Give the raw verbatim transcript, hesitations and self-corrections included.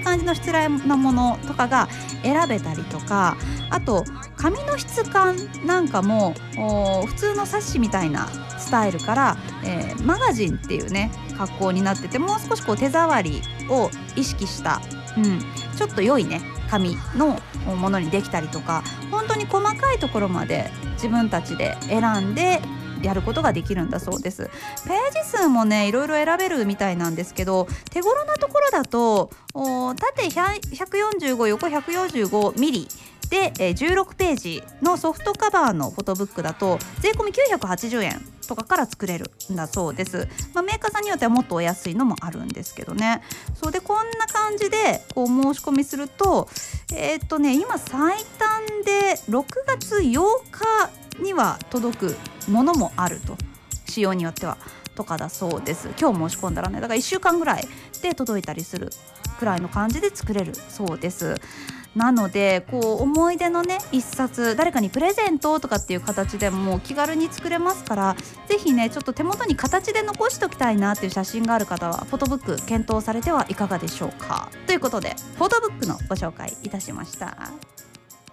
感じのしつらえなものとかが選べたりとか、あと紙の質感なんかも普通の冊子みたいなスタイルから、えー、マガジンっていうね格好になってて、もう少しこう手触りを意識した、うん、ちょっと良いね紙のものにできたりとか、本当に細かいところまで自分たちで選んでやることができるんだそうです。ページ数もねいろいろ選べるみたいなんですけど、手頃なところだと縦ひゃくよんじゅうご横ひゃくよんじゅうごミリで、えー、じゅうろくページのソフトカバーのフォトブックだと税込みきゅうひゃくはちじゅうえんとかから作れるんだそうです。まあ、メーカーさんによってはもっとお安いのもあるんですけどね。そうで、こんな感じでこう申し込みするとえー、っとね今最短でろくがつようかには届くものもあると、仕様によってはとかだそうです。今日申し込んだらね、だからいっしゅうかんぐらいで届いたりするくらいの感じで作れるそうです。なのでこう思い出のね一冊誰かにプレゼントとかっていう形でも気軽に作れますから、ぜひねちょっと手元に形で残しておきたいなっていう写真がある方はフォトブック検討されてはいかがでしょうか。ということでフォトブックのご紹介いたしました。